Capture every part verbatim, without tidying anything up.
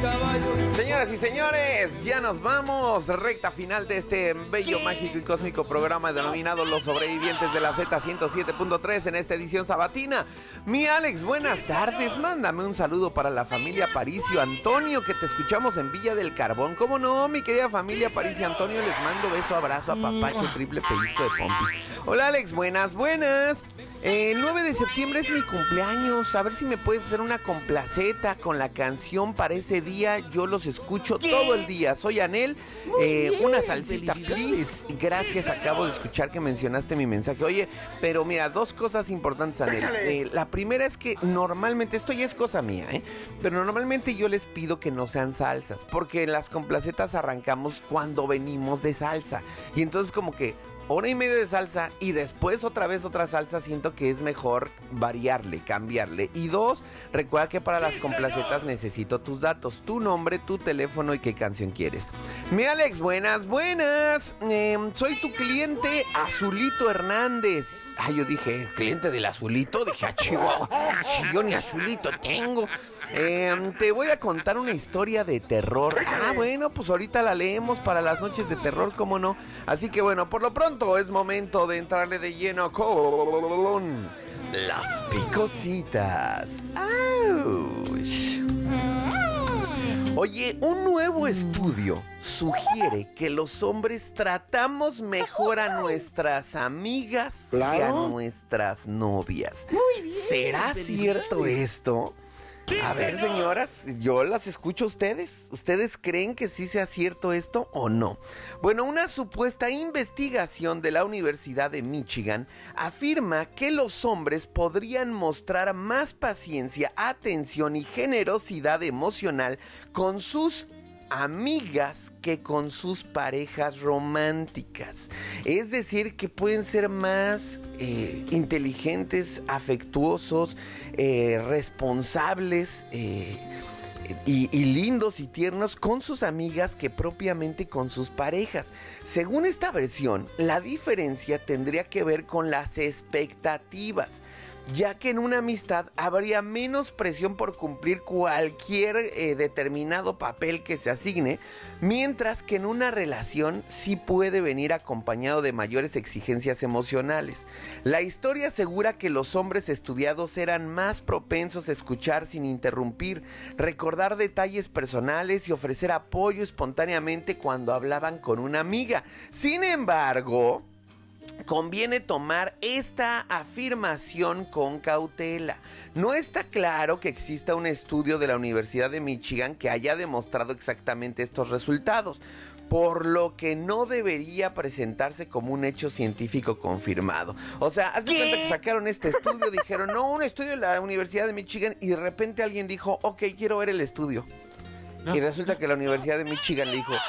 Señoras y señores, ya nos vamos. Recta final de este bello, mágico y cósmico programa denominado Los Sobrevivientes de la Z ciento siete punto tres en esta edición sabatina. Mi Alex, buenas tardes. Mándame un saludo para la familia Paricio Antonio, que te escuchamos en Villa del Carbón. ¿Cómo no, mi querida familia Paricio Antonio? Les mando beso, abrazo, a papacho, triple pellizco de pompi. Hola Alex, buenas, buenas. El nueve de septiembre es mi cumpleaños. A ver si me puedes hacer una complaceta con la canción para ese día. Yo los escucho todo el día. Soy Anel. Eh, una salsita, please. Gracias, acabo de escuchar que mencionaste mi mensaje. Oye, pero mira, dos cosas importantes, Anel. Eh, la primera es que normalmente, esto ya es cosa mía, ¿eh? Pero normalmente yo les pido que no sean salsas, porque las complacetas arrancamos cuando venimos de salsa. Y entonces como que hora y media de salsa y después otra vez otra salsa, siento que es mejor variarle, cambiarle. Y dos, recuerda que para las complacetas necesito tus datos, tu nombre, tu teléfono y qué canción quieres. Mi Alex, buenas, buenas. Eh, soy tu cliente Azulito Hernández. Ah, yo dije, cliente del Azulito, dije, ah, Chihuahua, si yo ni Azulito tengo. Eh, te voy a contar una historia de terror. Ah, bueno, pues ahorita la leemos para las noches de terror, cómo no. Así que bueno, por lo pronto es momento de entrarle de lleno con las picositas. ¡Auch! Oye, un nuevo estudio sugiere que los hombres tratamos mejor a nuestras amigas ¿Claro? que a nuestras novias. Muy bien. ¿Será cierto esto? A ver, señoras, yo las escucho a ustedes. ¿Ustedes creen que sí sea cierto esto o no? Bueno, una supuesta investigación de la Universidad de Michigan afirma que los hombres podrían mostrar más paciencia, atención y generosidad emocional con sus amigas que con sus parejas románticas. Es decir, que pueden ser más eh, inteligentes, afectuosos, eh, responsables eh, y, y lindos y tiernos con sus amigas que propiamente con sus parejas. Según esta versión, la diferencia tendría que ver con las expectativas, ya que en una amistad habría menos presión por cumplir cualquier eh, determinado papel que se asigne, mientras que en una relación sí puede venir acompañado de mayores exigencias emocionales. La historia asegura que los hombres estudiados eran más propensos a escuchar sin interrumpir, recordar detalles personales y ofrecer apoyo espontáneamente cuando hablaban con una amiga. Sin embargo, conviene tomar esta afirmación con cautela. No está claro que exista un estudio de la Universidad de Michigan que haya demostrado exactamente estos resultados, por lo que no debería presentarse como un hecho científico confirmado. O sea, haz de cuenta que sacaron este estudio, dijeron, no, un estudio de la Universidad de Michigan, y de repente alguien dijo, ok, quiero ver el estudio. No. Y resulta que la Universidad de Michigan le dijo,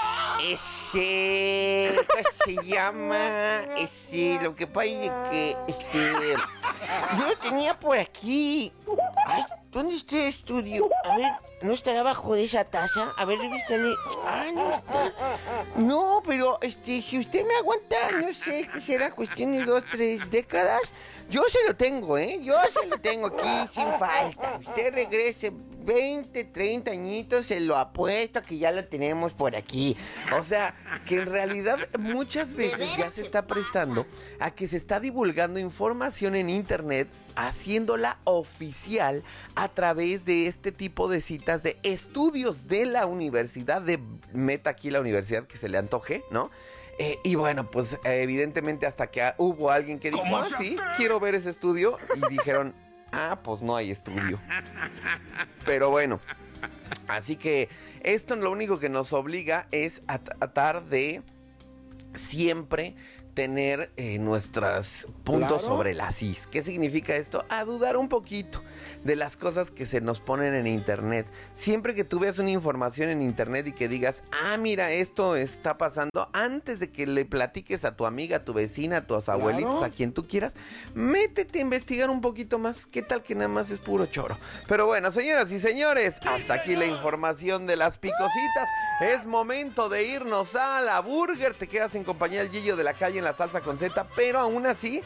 ese, ¿qué se llama? Ese, lo que pasa es que, este, yo lo tenía por aquí. Ay, ¿dónde está el estudio? A ver, ¿no estará abajo de esa taza? A ver, revísale. Ah, no está. No, pero, este, si usted me aguanta, no sé, que será cuestión de dos, tres décadas, yo se lo tengo, ¿eh? Yo se lo tengo aquí sin falta. Usted regrese veinte, treinta añitos, se lo apuesto que ya lo tenemos por aquí. O sea, que en realidad muchas veces ya se está prestando a que se está divulgando información en internet, haciéndola oficial a través de este tipo de citas de estudios de la universidad, de meta aquí la universidad que se le antoje, ¿no? Eh, y bueno, pues eh, evidentemente hasta que ah, hubo alguien que dijo, ah, sí, quiero ver ese estudio, y dijeron, ah, pues no hay estudio. Pero bueno, así que esto lo único que nos obliga es a tratar de siempre tener eh, nuestros puntos ¿Claro? sobre las is. ¿Qué significa esto? A dudar un poquito de las cosas que se nos ponen en internet. Siempre que tú veas una información en internet y que digas, ah, mira, esto está pasando, antes de que le platiques a tu amiga, a tu vecina, a tus abuelitos, ¿Claro? a quien tú quieras, métete a investigar un poquito más. ¿Qué tal que nada más es puro choro? Pero bueno, señoras y señores, hasta aquí la información de las picositas. Es momento de irnos a la burger. Te quedas en compañía del Gillo de la Calle en la Salsa con Z, pero aún así,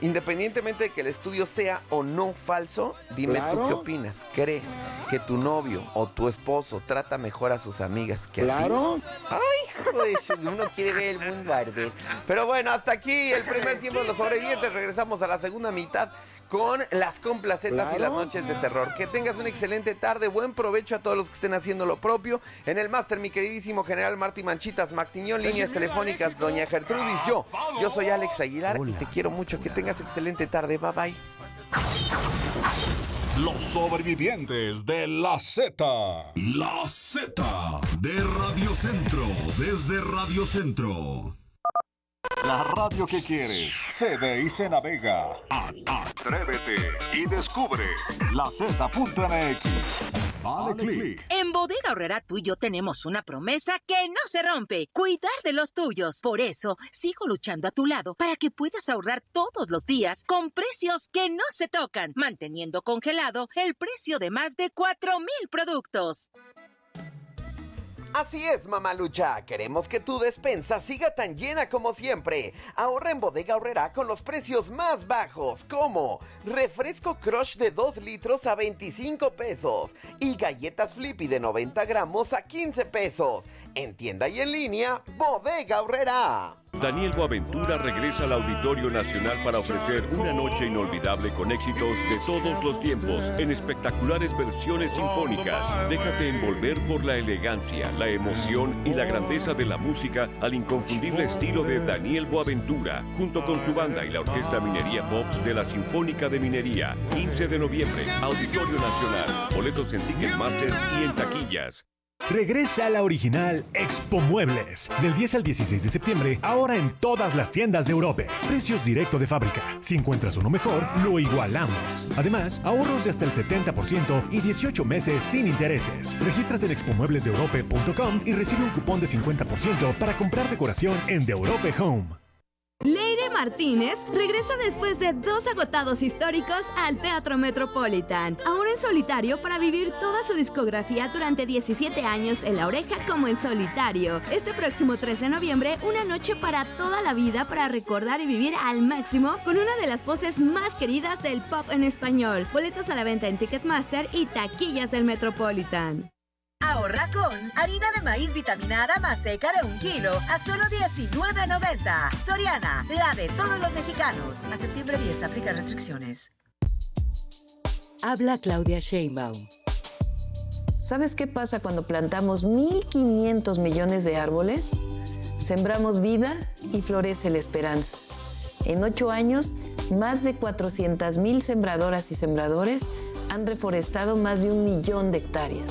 Independientemente de que el estudio sea o no falso, dime Claro. tú qué opinas. ¿Crees que tu novio o tu esposo trata mejor a sus amigas que Claro. a ti? Ay, hijo de su- uno quiere ver el mundo arder. Pero bueno, hasta aquí el primer tiempo de Los Sobrevivientes. Regresamos a la segunda mitad con las complacetas Claro. y las noches de terror. Que tengas una excelente tarde, buen provecho a todos los que estén haciendo lo propio. En el máster, mi queridísimo general Martí Manchitas, Mactiñón, líneas telefónicas, doña Gertrudis, yo, yo soy Alex Aguilar y te quiero mucho. Que tengas excelente tarde, bye bye. Los sobrevivientes de la Z. La Z de Radio Centro, desde Radio Centro. La radio que quieres se ve y se navega. A- Atrévete y descubre la Z punto M X. Dale click. En Bodega Aurrerá tú y yo tenemos una promesa que no se rompe: cuidar de los tuyos. Por eso, sigo luchando a tu lado para que puedas ahorrar todos los días con precios que no se tocan, manteniendo congelado el precio de más de cuatro mil productos. Así es, mamalucha. Queremos que tu despensa siga tan llena como siempre. Ahorra en Bodega Aurrerá con los precios más bajos, como refresco Crush de dos litros a veinticinco pesos y galletas Flippy de noventa gramos a quince pesos. En tienda y en línea, Bodega Aurrerá. Daniel Boaventura regresa al Auditorio Nacional para ofrecer una noche inolvidable con éxitos de todos los tiempos en espectaculares versiones sinfónicas. Déjate envolver por la elegancia, la emoción y la grandeza de la música al inconfundible estilo de Daniel Boaventura, junto con su banda y la Orquesta Minería Pops de la Sinfónica de Minería. quince de noviembre, Auditorio Nacional. Boletos en Ticketmaster y en taquillas. Regresa la original Expo Muebles. Del diez al dieciséis de septiembre, ahora en todas las tiendas de Europa. Precios directo de fábrica. Si encuentras uno mejor, lo igualamos. Además, ahorros de hasta el setenta por ciento y dieciocho meses sin intereses. Regístrate en expo muebles de europe punto com y recibe un cupón de cincuenta por ciento para comprar decoración en The Europe Home. Leire Martínez regresa después de dos agotados históricos al Teatro Metropolitan, ahora en solitario para vivir toda su discografía durante diecisiete años en La Oreja como en solitario. Este próximo trece de noviembre, una noche para toda la vida para recordar y vivir al máximo con una de las voces más queridas del pop en español. Boletos a la venta en Ticketmaster y taquillas del Metropolitan. Ahorra con harina de maíz vitaminada más seca de un kilo a solo diecinueve noventa. Soriana, la de todos los mexicanos. A septiembre diez, aplica restricciones. Habla Claudia Sheinbaum. ¿Sabes qué pasa cuando plantamos mil quinientos millones de árboles? Sembramos vida y florece la esperanza. En ocho años, más de cuatrocientas mil sembradoras y sembradores han reforestado más de un millón de hectáreas.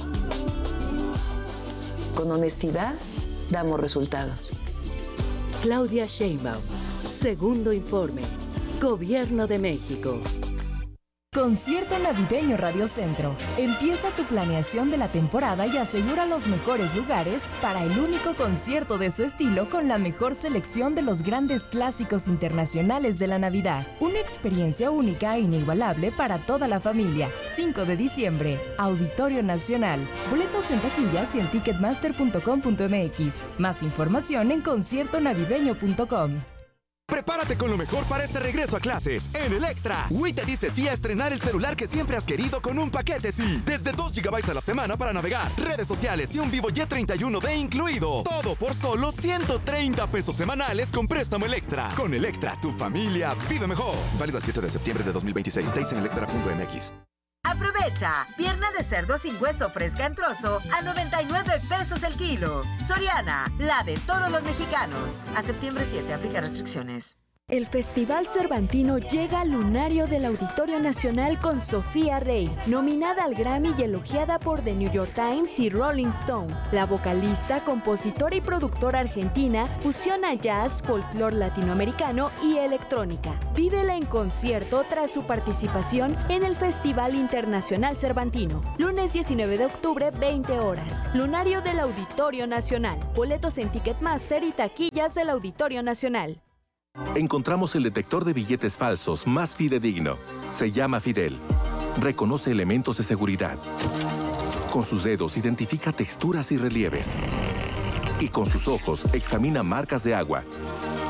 Con honestidad, damos resultados. Claudia Sheinbaum. Segundo informe. Gobierno de México. Concierto navideño Radio Centro. Empieza tu planeación de la temporada y asegura los mejores lugares para el único concierto de su estilo con la mejor selección de los grandes clásicos internacionales de la Navidad. Una experiencia única e inigualable para toda la familia. cinco de diciembre, Auditorio Nacional. Boletos en taquillas y en ticketmaster punto com punto m x. Más información en concierto navideño punto com. Prepárate con lo mejor para este regreso a clases. En Electra, Wii te dice sí a estrenar el celular que siempre has querido con un paquete sí. Desde dos gigabytes a la semana para navegar, redes sociales y un Vivo Y treinta y uno D incluido. Todo por solo ciento treinta pesos semanales con préstamo Electra. Con Electra, tu familia vive mejor. Válido el siete de septiembre de dos mil veintiséis. Detalles en electra punto m x. Aprovecha, pierna de cerdo sin hueso fresca en trozo a noventa y nueve pesos el kilo. Soriana, la de todos los mexicanos. A septiembre siete, aplica restricciones. El Festival Cervantino llega al lunario del Auditorio Nacional con Sofía Rey, nominada al Grammy y elogiada por The New York Times y Rolling Stone. La vocalista, compositora y productora argentina fusiona jazz, folclore latinoamericano y electrónica. Vívela en concierto tras su participación en el Festival Internacional Cervantino. Lunes diecinueve de octubre, veinte horas. Lunario del Auditorio Nacional. Boletos en Ticketmaster y taquillas del Auditorio Nacional. Encontramos el detector de billetes falsos más fidedigno. Se llama Fidel. Reconoce elementos de seguridad. Con sus dedos identifica texturas y relieves. Y con sus ojos examina marcas de agua,